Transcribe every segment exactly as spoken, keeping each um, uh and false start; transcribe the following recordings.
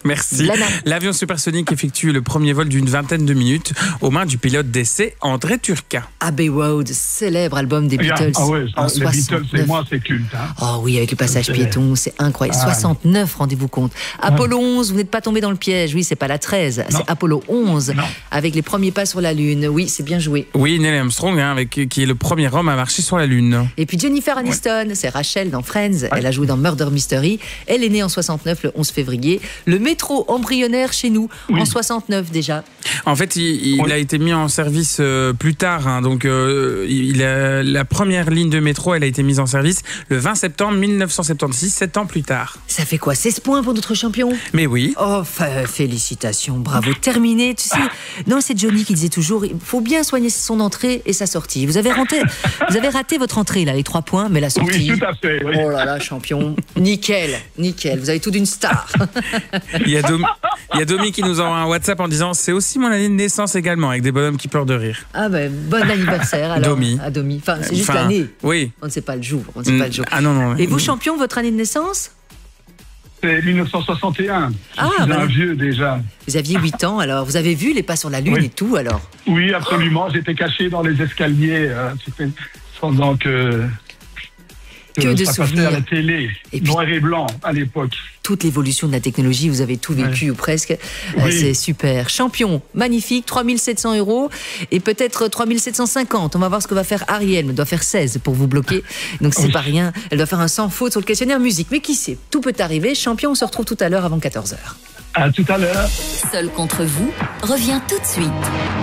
Merci. Blana. L'avion supersonique effectue le premier vol d'une vingtaine de minutes aux mains du pilote d'essai André Turca. Abbey Road, célèbre album des Beatles. Ah ouais, en ça, les Beatles, soixante-neuf. c'est moi, c'est culte. Hein. Oh oui, avec le passage C'est- piéton, c'est incroyable. Ah. soixante-neuf, rendez-vous compte. Apollo onze, vous n'êtes pas tombé dans le piège. Oui, c'est pas la treize, Non. c'est Apollo onze, Non. avec les premiers pas sur la Lune. Oui, c'est bien joué. Oui, Neil Armstrong, hein, avec, qui est le premier homme à marcher sur la Lune. Et puis Jennifer Aniston, c'est Rachel dans Friends. Elle a joué dans Murder Mystery. Elle est née en soixante-neuf, le onze février. Le métro embryonnaire chez nous, Oui. en soixante-neuf déjà. En fait, il, il Oui. a été mis en service euh, plus tard. Hein, donc, euh, il a, la première ligne de métro, elle a été mise en service le vingt septembre mille neuf cent soixante-seize, sept ans plus tard. Ça fait quoi, seize points pour notre champion? Mais oui. Oh, fa- félicitations, bravo, terminé. Tu sais, non, c'est Johnny qui disait toujours, il faut bien soigner son entrée et sa sortie. Vous avez raté, vous avez raté votre entrée là, les trois points, mais la sortie. Oui, tout à fait. Oui. Oh là là, champion, nickel, nickel. Vous avez tout d'une star. Il y a Domi, il y a Domi qui nous envoie un WhatsApp en disant c'est aussi mon année de naissance également, avec des bonhommes qui pleurent de rire. Ah ben, bon anniversaire alors. Domi. À Domi. Enfin, c'est juste Enfin, l'année. Oui. On ne sait pas le jour. On ne sait pas le jour. Ah non, non. Et vous, champion, votre année de naissance? C'est mille neuf cent soixante et un. Ah, Je suis bah un non. vieux déjà. Vous aviez huit ans, alors vous avez vu les pas sur la Lune Oui. et tout, alors. Oui, absolument. J'étais caché dans les escaliers euh, c'était pendant que, Que de ça passait souvenirs. à la télé, Et puis- noir et blanc à l'époque. Toute l'évolution de la technologie, vous avez tout vécu ou presque. Euh, Oui. C'est super. Champion, magnifique, trois mille sept cents euros et peut-être trois mille sept cent cinquante. On va voir ce que va faire Ariel. Elle doit faire seize pour vous bloquer. Donc c'est Oui. pas rien. Elle doit faire un sans faute sur le questionnaire musique. Mais qui sait, tout peut arriver. Champion, on se retrouve tout à l'heure avant quatorze heures. À tout à l'heure. Seul contre vous revient tout de suite.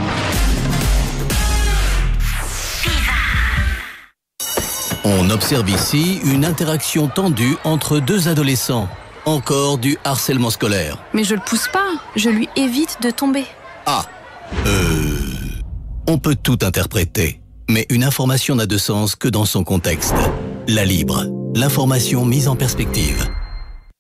On observe ici une interaction tendue entre deux adolescents. Encore du harcèlement scolaire. Mais je le pousse pas, je lui évite de tomber. Ah, euh... On peut tout interpréter, mais une information n'a de sens que dans son contexte. La Libre, l'information mise en perspective.